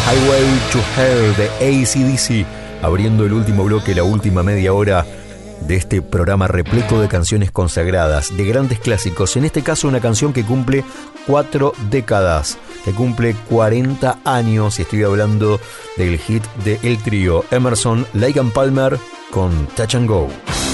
Highway to Hell de AC/DC, abriendo el último bloque, la última media hora de este programa repleto de canciones consagradas, de grandes clásicos. En este caso una canción que cumple 4 décadas, que cumple 40 años, y estoy hablando del hit de el trío Emerson, Lake and Palmer con Touch and Go.